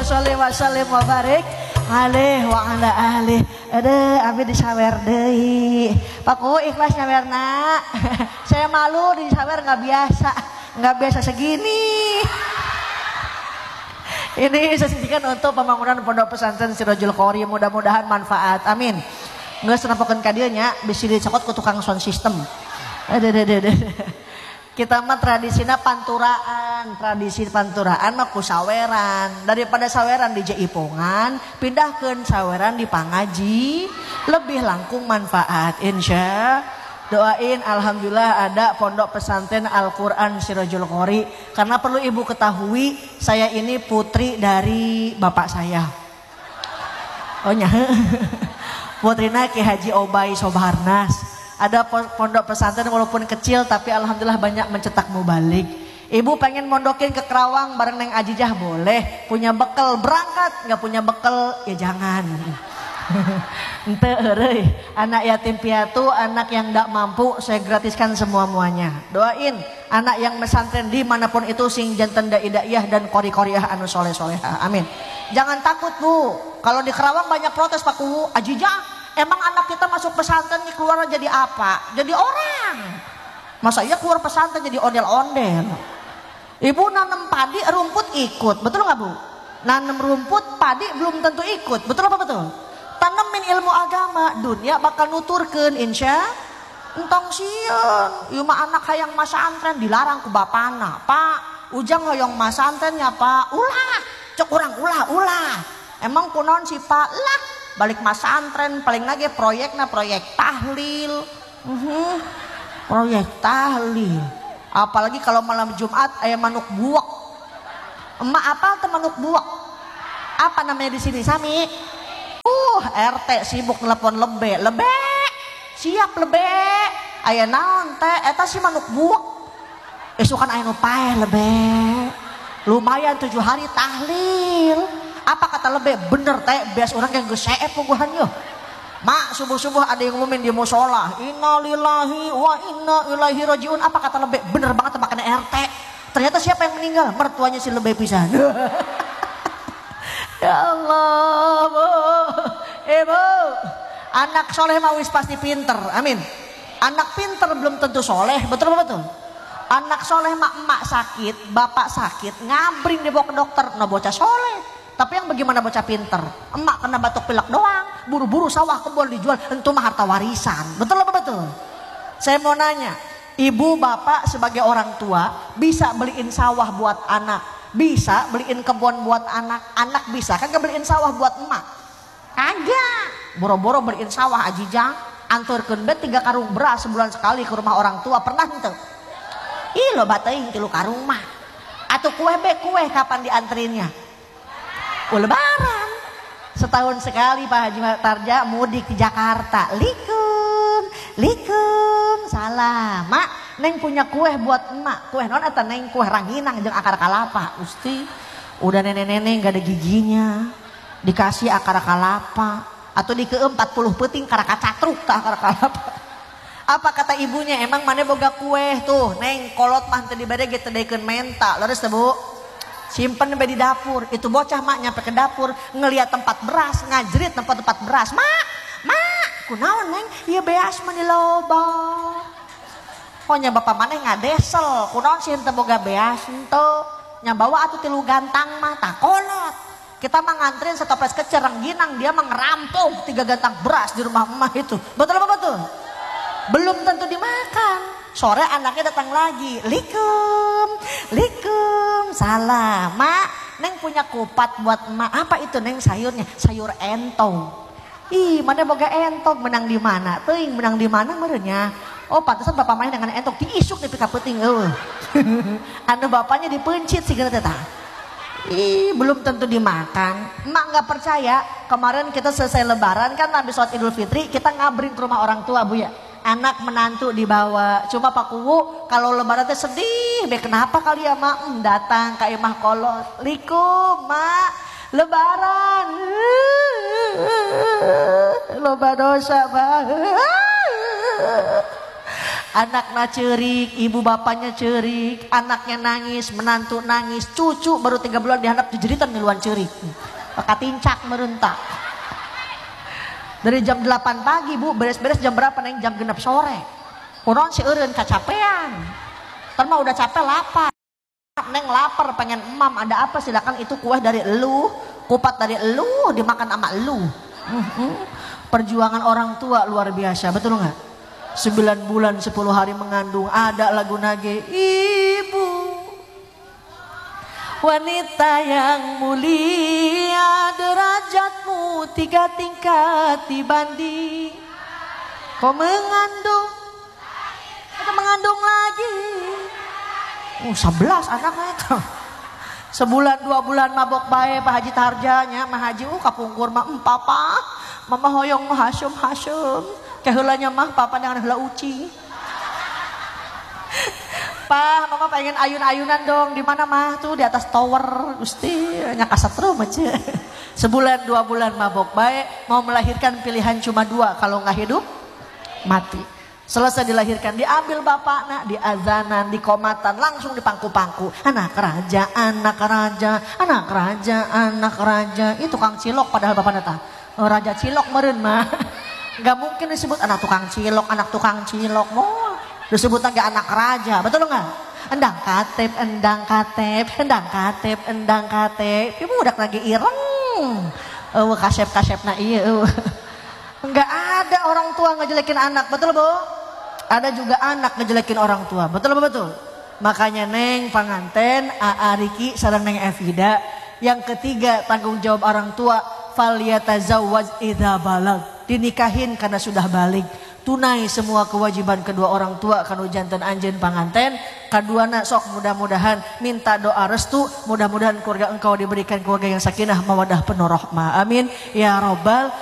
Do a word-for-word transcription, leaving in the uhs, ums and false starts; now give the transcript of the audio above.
Allahumma sholli wa sallim wa barik alaihi wa ala alihi. Aduh, abdi disawer deui. Pak Ku ikhlas nyawerna. Saya malu disawer enggak biasa. Enggak biasa segini. Ini sesikan untuk pembangunan Pondok Pesantren Sirajul Qori, mudah-mudahan manfaat. Amin. Geus nepokeun ka dieu nya bisi dicokot ku tukang sound system. Aduh. Kita mah tradisina panturaan, tradisi panturaan mah ku saweran. Daripada saweran di jaipongan, pindahkeun saweran di pangaji, lebih langkung manfaat insya. Doain alhamdulillah ada Pondok Pesantren Al-Qur'an Sirajul Qori. Karena perlu ibu ketahui, saya ini putri dari bapak saya. Oh nya. Putrina Ki Haji Obay Sobarnas. Ada pondok pesantren walaupun kecil tapi alhamdulillah banyak mencetak mubalik. Ibu pengen mondokin ke Kerawang bareng Neng Ajijah boleh. Punya bekal berangkat, nggak punya bekal ya jangan. Ente euy, anak yatim piatu, anak yang nggak mampu saya gratiskan semua muanya. Doain anak yang pesantren dimanapun itu sing janten daiyah dan kori-koriah anu soleh solehah. Amin. Jangan takut bu, kalau di Kerawang banyak protes Pak Kuhu, Ajijah. Emang anak kita masuk pesantren nih keluar jadi apa? Jadi orang. Masa iya keluar pesantren jadi ondel-ondel? Ibu nanam padi rumput ikut, betul nggak bu? Nanam rumput padi belum tentu ikut, betul apa betul? Tanemin ilmu agama, dunia bakal nuturkeun insya. Entong sieun, ieu mah anak hayang masantren dilarang ku bapana. Pak, ujang hoyong masantrennya pak, ulah, cek urang ulah ulah. Emang kunaon si pak lah? Balik masantren paling lagi proyeknya proyek tahlil. Uhum. Proyek tahlil. Apalagi kalau malam Jumat ayam manuk buak. Emak apa tuh manuk buak? Apa namanya di sini Sami? Uh, R T sibuk nelpon lebe, lebe. Siap lebe. Aya naon teh eta si manuk buak. Esukan aya nu paeh lebe. Lumayan tujuh hari tahlil. Apa kata lebih bener teh bias orang yang geus seep puguhan yo. Mak subuh-subuh ada yang ngumumin di musola, innalillahi wa inna ilaihi rajiun. Apa kata lebih bener banget makanya R T. Ternyata siapa yang meninggal? Mertuanya si lebih pisan. Ya Allah, Bu. Ibu, anak soleh mah wis pasti pinter. Amin. Anak pinter belum tentu soleh, betul apa betul? Anak soleh mah emak sakit, bapak sakit, ngabring dibawa ke dokter, no bocah soleh. Tapi yang bagaimana bocah pinter? Emak kena batuk pilek doang, buru-buru sawah kebun dijual, tentu mah harta warisan. Betul apa betul? Saya mau nanya, ibu bapak sebagai orang tua bisa beliin sawah buat anak, bisa beliin kebun buat anak, anak bisa kan beliin sawah buat emak? Kagak. Boro-boro beliin sawah Ajijang, anturkeun bet tiga karung beras sebulan sekali ke rumah orang tua, pernah ente? Ih lo bateuing tilu karung mah. Atau kue be kue kapan dianterinnya? Lebaran setahun sekali Pak Haji Tarja mudik ke Jakarta. Likum, likum, salam. Mak, neng punya kue buat emak. Kue non eta neng kue ranginang jeung akar kalapa. Usti, udah nenek-nenek gak ada giginya, dikasih akar kalapa atau di ke empat puluh peting karaka catruk tak akar kalapa. Apa kata ibunya? Emang mana boga kue tuh, neng kolot mah teu dibade ge teu deikeun menta. Leres teh Bu? Simpen di dapur. Itu bocah mak nyampe ke dapur ngelihat tempat beras, ngajerit tempat-tempat beras. Mak, mak, kunaon neng? Iya beas mah di loba. Pokoknya bapak maneh ngadesel. Kunaon sih henteu boga beas henteu. Nya bawa atuh tilu gantang mah tak kolot. Kita mah nganterin setoples kecerang ginang, dia mah ngerampung tiga gantang beras di rumah emak itu. Betul apa betul? Belum tentu dimakan. Sore anaknya datang lagi, likum, likum, salam, mak, neng punya kupat buat emak. Apa itu neng sayurnya? Sayur entong. Ih, mana boga entong, menang di mana? Teuing menang di mana merenya? Oh, pantesan bapak main dengan entong, diisuk di pika peting. Uh. Anu bapaknya dipencit sih kita tah. Ih, belum tentu dimakan. Emak nggak percaya. Kemarin kita selesai Lebaran kan habis sholat Idul Fitri, kita ngabring ke rumah orang tua Bu ya. Anak menantu dibawa. Cuma Pak Kuwu kalau lebaran teh sedih. Be kenapa kali ya mak? Hmm, datang ke imah kolot. Likum mak. Lebaran. Loba dosa mak. Anaknya cerik, ibu bapaknya cerik, anaknya nangis, menantu nangis, cucu baru tiga bulan dihandap dijeritan ngeluan cerik. Katincak merentak. Dari jam delapan pagi bu, beres-beres jam berapa neng? Jam genap sore. Kurang si eureun kacapean. Terma udah capek lapar. Neng lapar pengen emam, ada apa silakan, itu kue dari elu, kupat dari elu, dimakan sama elu. Mm-hmm. Perjuangan orang tua luar biasa, betul nggak? Sembilan bulan sepuluh hari mengandung, ada lagu nage, ibu wanita yang mulia, derajatmu tiga tingkat dibanding kau mengandung, kita mengandung lagi. Oh, sebelas anaknya itu. Sebulan dua bulan mabok bae Pak Haji Tarjanya, Mah Haji uh kapungkur mah em papa, mama hoyong mah hasum hasum. Keheulanya mah papa dengan heula uci. Pa, mama pengen ayun-ayunan dong. Di mana mah? Tuh di atas tower. Gusti, nya kasatreum aja. Sebulan dua bulan mabok baik, mau melahirkan pilihan cuma dua, kalau nggak hidup mati. Selesai dilahirkan, diambil bapaknya, diazanan, dikomatan, langsung dipangku-pangku. Anak raja, anak raja, anak raja, anak raja. Itu tukang cilok padahal bapaknya tah. Oh, raja cilok meureun mah. Gak mungkin disebut anak tukang cilok, anak tukang cilok. Oh, disebut lagi anak raja, betul nggak? Endang katep, endang katep, endang katep, endang katep. Ibu udah lagi ireng. Oh, kasep-kasep na iya. Oh. Nggak ada orang tua ngejelekin anak, betul bu? Ada juga anak ngejelekin orang tua, betul betul. Makanya neng panganten, Aa Riki, sareng neng Evida. Yang ketiga tanggung jawab orang tua, falyatazawwaj idza balag. Dinikahin karena sudah balik. Tunai semua kewajiban kedua orang tua kanu janten anjeun panganten. Kaduana sok mudah-mudahan minta doa restu, mudah-mudahan keluarga engkau diberikan keluarga yang sakinah mawaddah penuh rahmah. Amin ya robbal